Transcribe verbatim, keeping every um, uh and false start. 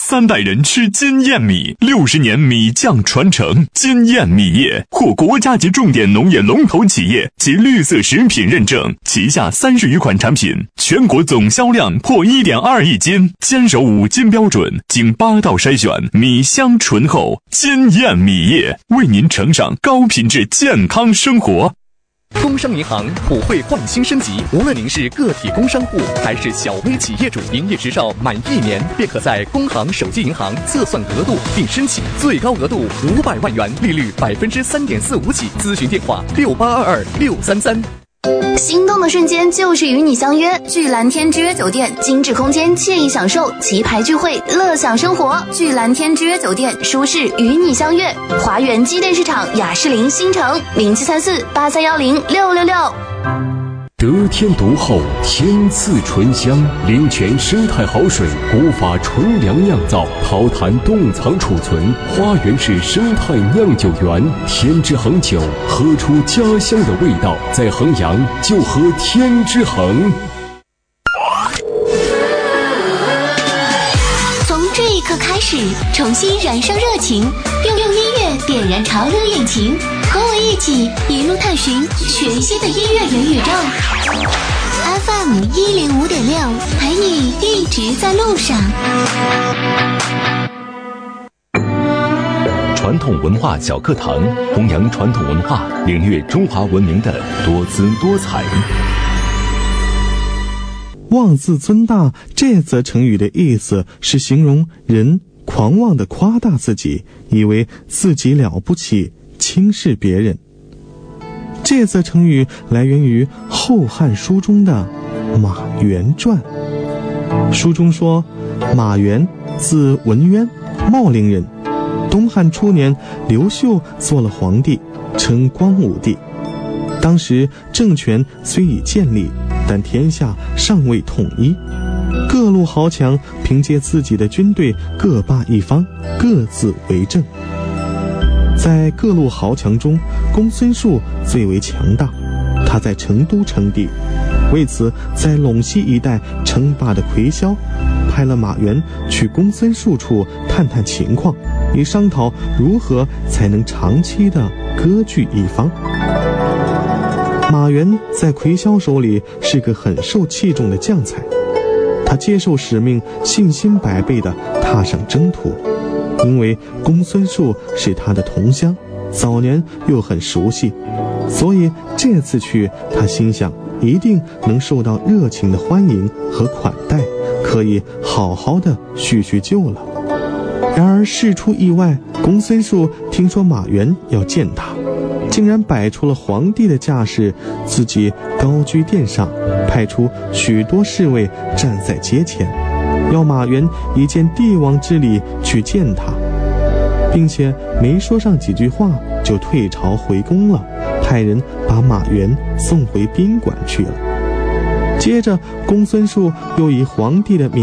三代人吃金燕米，六十年米酱传承。金燕米业获国家级重点农业龙头企业及绿色食品认证，旗下三十余款产品，全国总销量破 一点二亿斤，坚守五金标准，经八道筛选，米香醇厚。金燕米业为您呈上高品质健康生活。 工商银行普惠焕新升级，无论您是个体工商户还是小微企业主，营业执照满一年便可在工行手机银行测算额度并申请，最高额度五百万元，利率百分之三点四五起。咨询电话六八二二六三三。 心动的瞬间就是与你相约，聚蓝天之约酒店，精致空间，惬意享受，棋牌聚会，乐享生活。聚蓝天之约酒店，舒适与你相约。华源机电市场雅士林新城零七三四八三幺零六六六。 得天独厚，天赐醇香，灵泉生态好水，古法纯粮酿造，陶坛冻藏储存。花园市生态酿酒园，天之恒酒，喝出家乡的味道。在衡阳就喝天之恒。 从这一刻开始，重新燃烧热情，用用音乐点燃潮流引擎，和我一起一路探寻全新的音乐元宇宙。F M 一零五点六，陪你一直在路上。 传统文化小课堂，弘扬传统文化，领略中华文明的多姿多彩。 妄自尊大这则成语的意思是形容人狂妄地夸大自己，以为自己了不起，轻视别人。这则成语来源于《后汉书》中的《马援传》。书中说，马援字文渊，茂陵人。东汉初年，刘秀做了皇帝，称光武帝。当时政权虽已建立，但天下尚未统一，各路豪强凭借自己的军队各霸一方，各自为政。在各路豪强中，公孙述最为强大，他在成都称帝。为此，在陇西一带称霸的魁霄派了马援去公孙述处探探情况，以商讨如何才能长期的割据一方。马援在魁霄手里是个很受器重的将才，他接受使命，信心百倍地踏上征途。因为公孙述是他的同乡，早年又很熟悉，所以这次去，他心想一定能受到热情的欢迎和款待，可以好好的叙叙旧了。然而事出意外，公孙述听说马援要见他，竟然摆出了皇帝的架势，自己高居殿上，派出许多侍卫站在阶前，要马援以见帝王之礼去见他，并且没说上几句话就退朝回宫了，派人把马援送回宾馆去了。接着公孙述又以皇帝的名